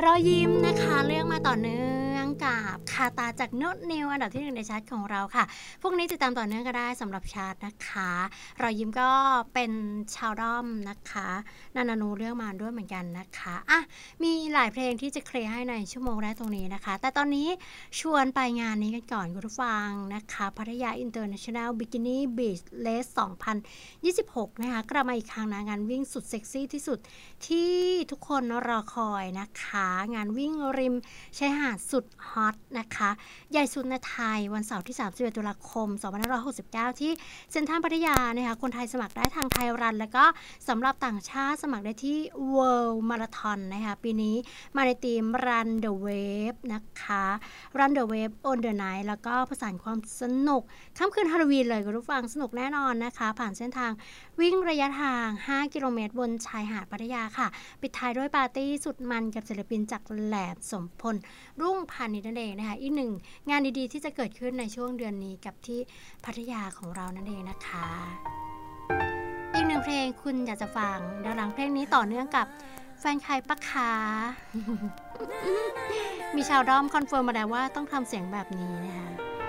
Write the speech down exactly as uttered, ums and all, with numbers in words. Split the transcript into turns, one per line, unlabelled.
รอยยิ้มนะคะเรื่องมาต่อเนื่องกับคาตาจากโน้ตนิวอันดับที่หนึ่งในชาร์ตของเราค่ะพวกนี้ติดตามต่อเนื่องก็ได้สำหรับชาร์ตนะคะรอยยิ้มก็เป็นชาวด้อมนะคะนานานูเรื่องมาด้วยเหมือนกันนะคะอ่ะมีหลายเพลงที่จะเคลียร์ให้ในชั่วโมงแรกตรงนี้นะคะแต่ตอนนี้ชวนไปงานนี้กันก่อนคุณผู้ฟังนะคะพัทยาอินเตอร์เนชั่นแนลบิกินี่บีชเลสสองพันยี่สิบหกนะคะกลับมาอีกครั้งนะงานวิ่งสุดเซ็กซี่ที่สุดที่ทุกคนรอคอยนะคะงานวิ่งริมชายหาดสุดฮอตนะคะใหญ่สุดในไทยวันเสาร์ที่สามสิบเอ็ดตุลาคมสองพันห้าร้อยหกสิบเก้าที่เซ็นทรัลพัทยานะคะคนไทยสมัครได้ทางไทยรันแล้วก็สำหรับต่างชาติสมัครได้ที่ World Marathon นะคะปีนี้มาในทีม Run the Wave นะคะ Run the Wave on the Night แล้วก็ผสานความสนุกค่ำคืนฮาโลวีนเลยคุณผู้ฟังสนุกแน่นอนนะคะผ่านเส้นทางวิ่งระยะทางห้ากิโลเมตรบนชายหาดพัทยาค่ะปิดท้ายด้วยปาร์ตี้สุดมันกับศิลปินจากแหลมสมพลรุ่งพานิชนั่นเองนะคะอีกหนึ่งงานดีๆที่จะเกิดขึ้นในช่วงเดือนนี้กับที่พัทยาของเรานั่นเองนะคะอีกหนึ่งเพลงคุณอยากจะฟังเดี๋ยวหลังเพลงนี้ต่อเนื่องกับแฟนใครปะคะ มีชาวด้อมคอนเฟิร์มมาแล้วว่าต้องทำเสียงแบบนี้นะคะ